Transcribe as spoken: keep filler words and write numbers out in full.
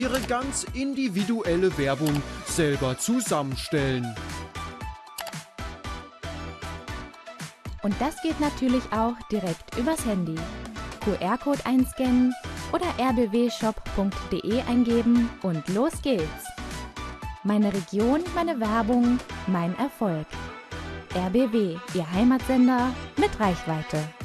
ihre ganz individuelle Werbung selber zusammenstellen. Und das geht natürlich auch direkt übers Handy. Q R-Code einscannen oder r b w shop punkt d e eingeben und los geht's. Meine Region, meine Werbung, mein Erfolg. R B W, Ihr Heimatsender mit Reichweite.